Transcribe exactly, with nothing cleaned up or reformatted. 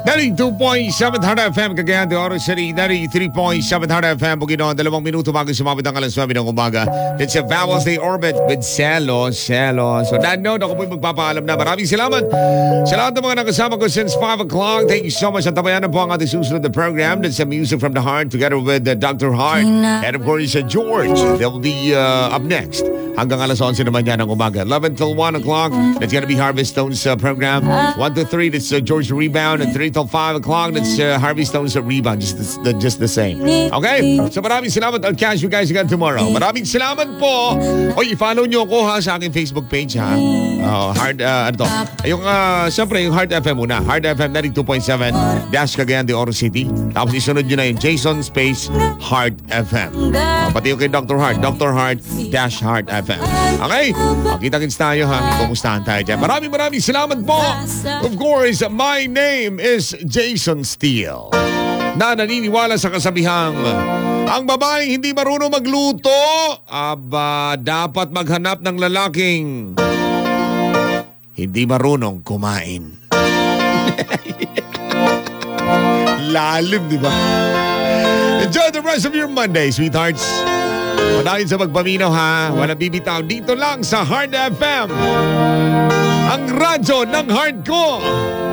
ninety-two point seven Hard F M, Cagayan de Oro City. ninety-three point seven Hard F M, Bukidnon. Dalawang minuto bago sumabit ang alas nuwebe ng umaga. It's a Vowels Day Orbit with Celo, Celo. So that note, ako po'y magpapaalam na. Maraming salamat sa lahat ng mga nakasama ko since five o'clock. Thank you so much. At tabayan na po ang ating susunod na program. That's a Music from the Heart together with uh, Doctor Heart. And of course, uh, George. They'll be uh, up next. Hanggang alas onse naman yan ng umaga. eleven till one o'clock, that's gonna be Harvey Stone's uh, program. one to three, that's uh, George Rebound. And three till five o'clock, that's uh, Harvey Stone's uh, Rebound. Just the, just the same. Okay? So maraming salamat. I'll catch you guys again tomorrow. Maraming salamat po. O, i-follow nyo ako ha sa aking Facebook page ha. Uh, hard, uh, ano to? Yung, uh, siyempre, yung Hard F M muna. Hard F M ninety-two point seven Dash Cagayan de Oro City. Tapos isunod nyo na yung Jason Space Hard F M. Uh, pati yung kay Doctor Heart. Doctor Heart Dash Hard F M. Okay? Kita-kits tayo ha. Kumustahan tayo dyan. Maraming maraming salamat po. Of course, my name is Jason Steele. Na naniniwala sa kasabihang, ang babaeng hindi marunong magluto, aba, dapat maghanap ng lalaking hindi marunong kumain. Lalim, di ba? Enjoy the rest of your Monday, sweethearts. Panahin sa magpaminaw ha. Walang bibitaw dito lang sa Hard F M. Ang radyo ng heart ko.